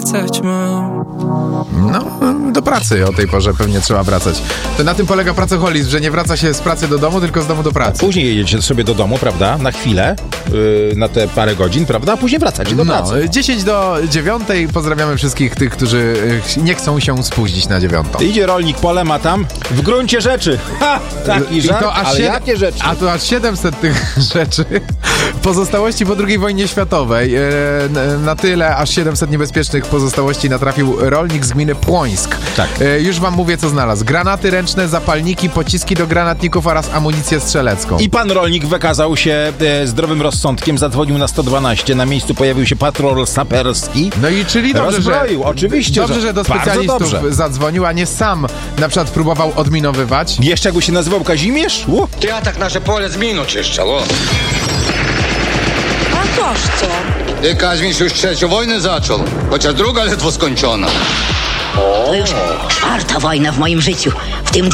No, do pracy o tej porze pewnie trzeba wracać. To na tym polega pracoholizm, że nie wraca się z pracy do domu, tylko z domu do pracy. Później jedziecie sobie do domu, prawda? Na chwilę, na te parę godzin, prawda? A później wracacie do pracy. 10 do 9. Pozdrawiamy wszystkich tych, którzy nie chcą się spóźnić na 9. Idzie rolnik polem, a tam w gruncie rzeczy. Ha! Taki żart, ale jakie rzeczy? A to aż 700 tych rzeczy. Pozostałości po II wojnie światowej. Na tyle aż 700 niebezpiecznych pozostałości natrafił rolnik z gminy Płońsk. Tak. Już wam mówię, co znalazł. Granaty ręczne, zapalniki, pociski do granatników oraz amunicję strzelecką. I pan rolnik wykazał się zdrowym rozsądkiem, zadzwonił na 112, na miejscu pojawił się patrol saperski. No i czyli dobrze, rozbroił, oczywiście. Dobrze, że do specjalistów zadzwonił, a nie sam na przykład próbował odminowywać. Jeszcze jakby się nazywał Kazimierz? Ja tak nasze pole z minu czyszczał. A toż co? Ty, Kazimierz, już trzecią wojnę zaczął, chociaż druga ledwo skończona. To już 4. wojna w moim życiu. W tym